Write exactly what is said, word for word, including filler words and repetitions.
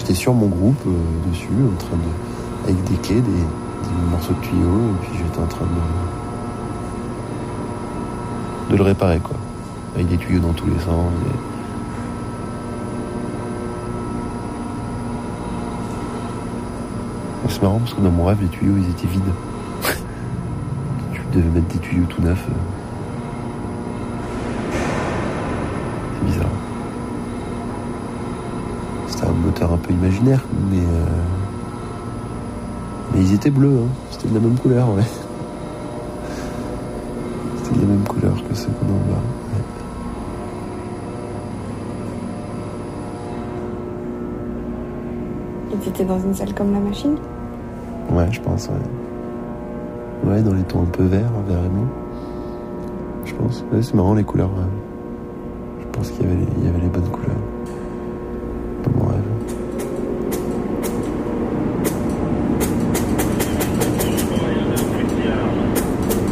j'étais sur mon groupe euh, dessus, en train de, avec des clés, des, des morceaux de tuyaux, et puis j'étais en train de, de le réparer, quoi. Avec des tuyaux dans tous les sens. Et... C'est marrant parce que dans mon rêve, les tuyaux, ils étaient vides. Tu devais mettre des tuyaux tout neufs. C'est bizarre. C'était un moteur un peu imaginaire, mais... Euh... Mais ils étaient bleus, hein. C'était de la même couleur, ouais. C'était de la même couleur que ceux qu'on a en bas. Ouais. Et t'étais dans une salle comme la machine ? Ouais, je pense, ouais. Ouais, dans les tons un peu verts, vert et blanc. Je pense. Ouais, c'est marrant les couleurs. Ouais. Je pense qu'il y avait les, il y avait les bonnes couleurs.